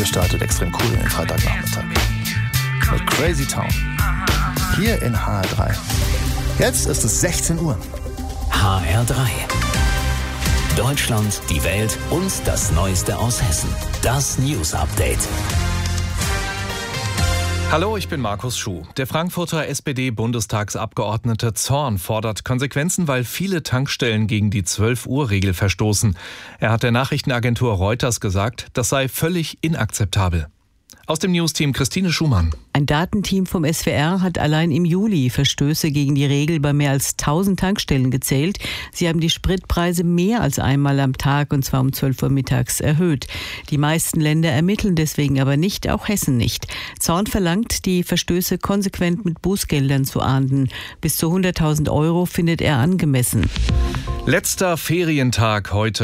Ihr startet extrem cool in den Freitagnachmittag. Mit Crazy Town. Hier in HR3. Jetzt ist es 16 Uhr. HR3. Deutschland, die Welt und das Neueste aus Hessen. Das News Update. Hallo, ich bin Markus Schuh. Der Frankfurter SPD-Bundestagsabgeordnete Zorn fordert Konsequenzen, weil viele Tankstellen gegen die 12-Uhr-Regel verstoßen. Er hat der Nachrichtenagentur Reuters gesagt, das sei völlig inakzeptabel. Aus dem News-Team Christine Schumann. Ein Datenteam vom SWR hat allein im Juli Verstöße gegen die Regel bei mehr als 1000 Tankstellen gezählt. Sie haben die Spritpreise mehr als einmal am Tag, und zwar um 12 Uhr mittags, erhöht. Die meisten Länder ermitteln deswegen aber nicht, auch Hessen nicht. Zorn verlangt, die Verstöße konsequent mit Bußgeldern zu ahnden. Bis zu 100.000 € findet er angemessen. Letzter Ferientag heute